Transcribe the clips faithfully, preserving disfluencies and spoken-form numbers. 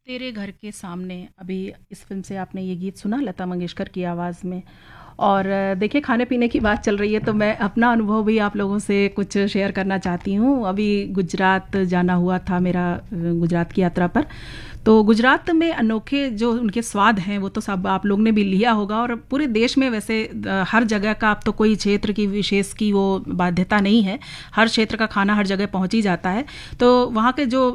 तेरे घर के सामने, अभी इस फिल्म से आपने ये गीत सुना लता मंगेशकर की आवाज़ में। और अ, देखिए, खाने पीने की बात चल रही है तो मैं अपना अनुभव भी आप लोगों से कुछ शेयर करना चाहती हूँ। अभी गुजरात जाना हुआ था मेरा, अ, गुजरात की यात्रा पर। तो गुजरात में अनोखे जो उनके स्वाद हैं वो तो सब आप लोग ने भी लिया होगा, और पूरे देश में वैसे अ, हर जगह का, अब तो कोई क्षेत्र की विशेष की वो बाध्यता नहीं है, हर क्षेत्र का खाना हर जगह पहुंच ही जाता है। तो वहाँ के जो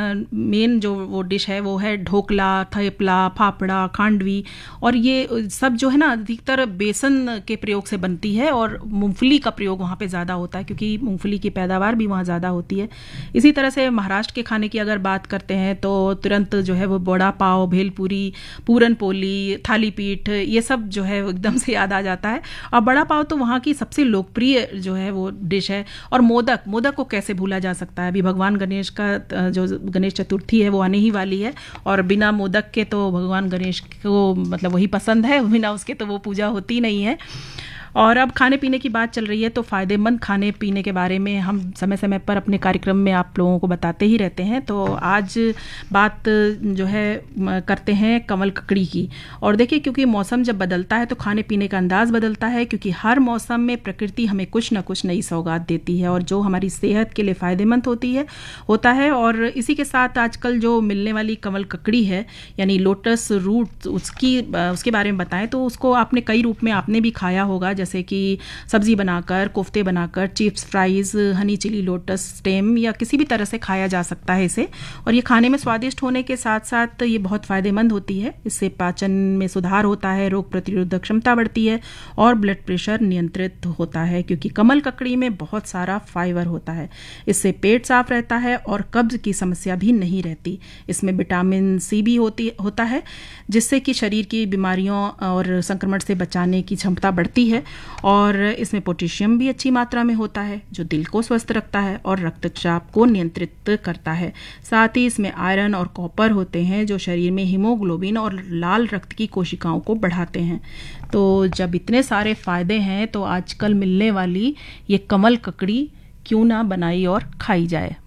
मेन जो वो डिश है वो है ढोकला, थेपला, फाफड़ा, खांडवी। और ये सब जो है ना, अधिकतर बेसन के प्रयोग से बनती है, और मूंगफली का प्रयोग वहाँ पे ज़्यादा होता है क्योंकि मूंगफली की पैदावार भी वहाँ ज़्यादा होती है। इसी तरह से महाराष्ट्र के खाने की अगर बात करते हैं तो तुरंत जो है वो बड़ा पाव, भेलपूरी, पूरन पोली, थाली पीठ, ये सब जो है वो एकदम से याद आ जाता है। और बड़ा पाव तो वहाँ की सबसे लोकप्रिय जो है वो डिश है। और मोदक, मोदक को कैसे भूला जा सकता है। अभी भगवान गणेश का अ, जो गणेश चतुर्थी है वो आने ही वाली है, और बिना मोदक के तो भगवान गणेश को मतलब वही पसंद है, बिना उसके तो वो पूजा होती नहीं है। और अब खाने पीने की बात चल रही है तो फ़ायदेमंद खाने पीने के बारे में हम समय समय पर अपने कार्यक्रम में आप लोगों को बताते ही रहते हैं। तो आज बात जो है म, करते हैं कमल ककड़ी की। और देखिए, क्योंकि मौसम जब बदलता है तो खाने पीने का अंदाज बदलता है, क्योंकि हर मौसम में प्रकृति हमें कुछ ना कुछ नई सौगात देती है, और जो हमारी सेहत के लिए फ़ायदेमंद होती है होता है। और इसी के साथ आजकल जो मिलने वाली कमल ककड़ी है, यानी लोटस रूट, उसकी उसके बारे में बताएं तो उसको आपने कई रूप में आपने भी खाया होगा, जैसे कि सब्जी बनाकर, कोफ्ते बनाकर, chips, fries, honey chilli lotus stem, या किसी भी तरह से खाया जा सकता है इसे। और ये खाने में स्वादिष्ट होने के साथ साथ ये बहुत फ़ायदेमंद होती है। इससे पाचन में सुधार होता है, रोग प्रतिरोधक क्षमता बढ़ती है, और ब्लड प्रेशर नियंत्रित होता है, क्योंकि कमल ककड़ी में बहुत सारा फाइबर होता है। इससे पेट साफ रहता है और कब्ज की समस्या भी नहीं रहती। इसमें विटामिन सी भी होती होता है, जिससे कि शरीर की बीमारियों और संक्रमण से बचाने की क्षमता बढ़ती है। और इसमें पोटेशियम भी अच्छी मात्रा में होता है, जो दिल को स्वस्थ रखता है और रक्तचाप को नियंत्रित करता है। साथ ही इसमें आयरन और कॉपर होते हैं, जो शरीर में हीमोग्लोबिन और लाल रक्त की कोशिकाओं को बढ़ाते हैं। तो जब इतने सारे फायदे हैं तो आजकल मिलने वाली ये कमल ककड़ी क्यों ना बनाई और खाई जाए।